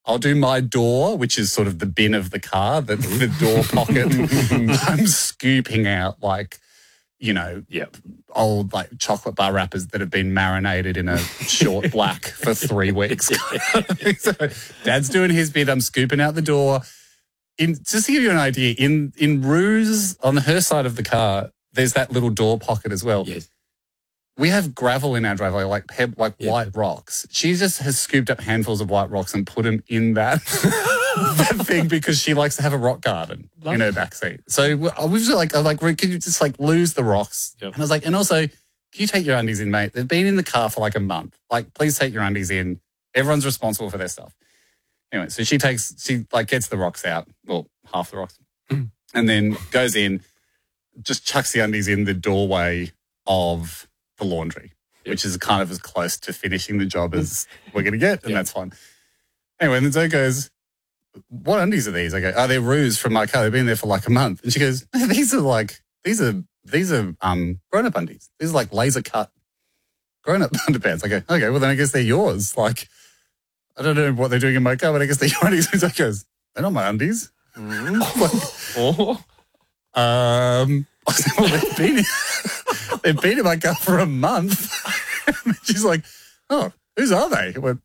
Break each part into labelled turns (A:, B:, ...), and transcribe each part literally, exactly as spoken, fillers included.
A: I'll do my door, which is sort of the bin of the car, the, the door pocket. I'm scooping out like, you know,
B: yep.
A: old like chocolate bar wrappers that have been marinated in a short black for three weeks. So Dad's doing his bit. I'm scooping out the door. In, just to give you an idea, in in Ruse, on her side of the car, there's that little door pocket as well.
B: Yes.
A: We have gravel in our driveway, like peb, like
B: yeah.
A: white rocks. She just has scooped up handfuls of white rocks and put them in that, that thing because she likes to have a rock garden Love in her backseat. So we was like, I was like, can you just like lose the rocks? Yep. And I was like, and also, can you take your undies in, mate? They've been in the car for like a month. Like, please take your undies in. Everyone's responsible for their stuff. Anyway, so she takes, she like gets the rocks out, well, half the rocks, and then goes in, just chucks the undies in the doorway of the laundry, yep. which is kind of as close to finishing the job as we're going to get, and yep. that's fine. Anyway, and then Zoe goes, what undies are these? I go, oh, they're Ruse from my car. They've been there for like a month. And she goes, these are like, these are, these are um, grown-up undies. These are like laser cut grown-up underpants. I go, okay, well then I guess they're yours. Like, I don't know what they're doing in my car, but I guess they're your undies. And Zoe goes, they're not my undies. Mm. Like,
B: oh.
A: Um, I said, well, they've been, they've been in my car for a month. And she's like, oh, whose are they? I went,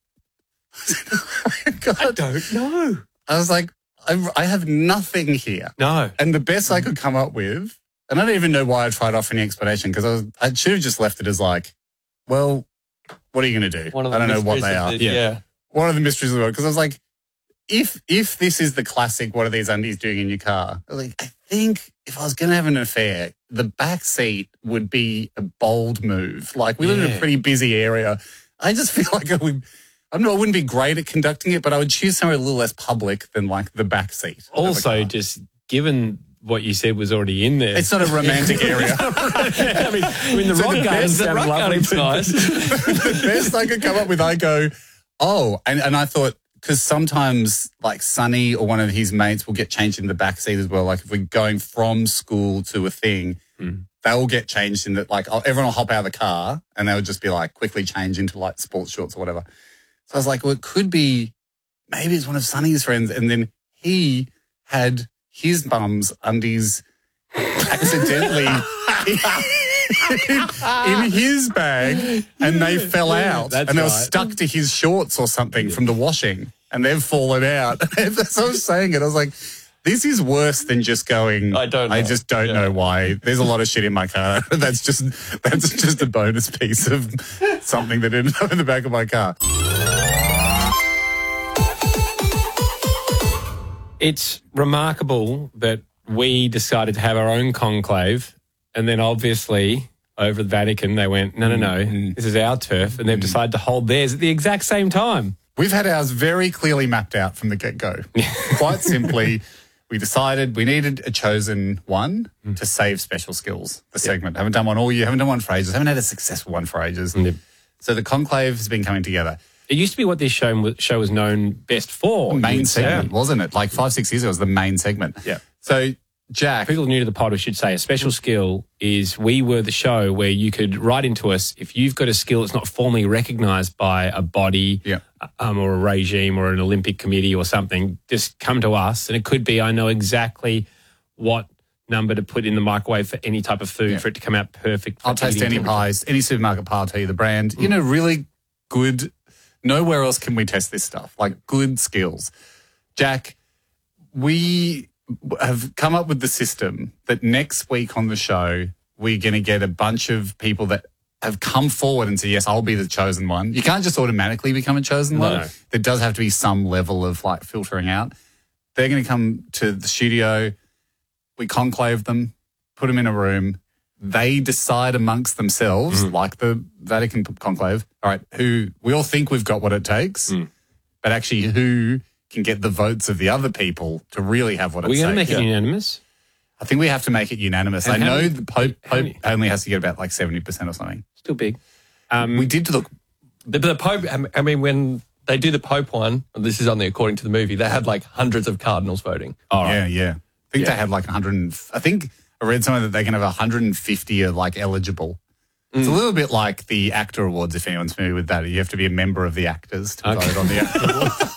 A: God.
B: I don't know.
A: I was like, I, I have nothing here.
B: No.
A: And the best I could come up with, and I don't even know why I tried off any explanation because I was, I should have just left it as like, well, what are you going to do?
C: One of the
A: I don't know what they are.
C: The, yeah. yeah.
A: One of the mysteries of the world. Because I was like, if if this is the classic, what are these undies doing in your car? I was like, I think if I was going to have an affair, the back seat would be a bold move. Like, we yeah. live in a pretty busy area. I just feel like I would, I'm not, I wouldn't be great at conducting it, but I would choose somewhere a little less public than like the back seat.
B: Also, just given what you said was already in there.
A: It's not a romantic area.
B: I mean, I mean, the so rock garden sounded lovely. Nice.
A: The best I could come up with, I go, oh, and, and I thought, because sometimes like Sonny or one of his mates will get changed in the back seat as well. Like if we're going from school to a thing, mm. they'll get changed in the, like everyone will hop out of the car and they'll just be like quickly change into like sports shorts or whatever. So I was like, well, it could be, maybe it's one of Sonny's friends. And then he had his mum's undies accidentally in, in his bag and they fell out
B: That's
A: and they were
B: right.
A: stuck to his shorts or something from the washing and they've fallen out. As I was saying it, I was like, this is worse than just going,
C: I don't know.
A: I just don't yeah. know why. There's a lot of shit in my car. That's just that's just a bonus piece of something that ended up in the back of my car.
B: It's remarkable that we decided to have our own conclave and then obviously over the Vatican they went, no, no, no, mm-hmm. this is our turf, and they've decided to hold theirs at the exact same time.
A: We've had ours very clearly mapped out from the get-go. Quite simply, we decided we needed a chosen one mm. to save special skills, the segment. Yep. Haven't done one all year, haven't done one for ages, haven't had a successful one for ages. Yep. So the conclave has been coming together.
B: It used to be what this show, show was known best for.
A: The main segment, wasn't it? Like five, six years ago, it was the main segment.
B: Yeah.
A: So, Jack.
B: People new to the pod, we should say, a special skill is we were the show where you could write into us if you've got a skill that's not formally recognised by a body
A: yeah.
B: um, or a regime or an Olympic committee or something, just come to us. And it could be, I know exactly what number to put in the microwave for any type of food yeah. for it to come out perfect.
A: I'll taste any pies, any supermarket pie, I'll tell you the brand. Mm. You know, really good, nowhere else can we test this stuff, like good skills. Jack, we have come up with the system that next week on the show, we're going to get a bunch of people that have come forward and say, yes, I'll be the chosen one. You can't just automatically become a chosen
B: no.
A: one. There does have to be some level of like filtering out. They're going to come to the studio. We conclave them, put them in a room. They decide amongst themselves, mm. like the Vatican conclave, all right, who we all think we've got what it takes, mm. but actually who can get the votes of the other people to really have what it takes.
B: We're going to make it yeah. unanimous?
A: I think we have to make it unanimous.
B: And
A: I know
B: many,
A: the Pope, Pope only has to get about like seventy percent or something.
B: Still big.
A: Um, we did look.
C: The, the Pope, I mean, when they do the Pope one, this is only according to the movie, they had like hundreds of cardinals voting.
A: Oh, right. Yeah, yeah. I think yeah. they had like one hundred. I think I read somewhere that they can have one hundred fifty are like eligible. Mm. It's a little bit like the ACTA Awards, if anyone's familiar with that. You have to be a member of the actors to okay. vote on the ACTA Awards.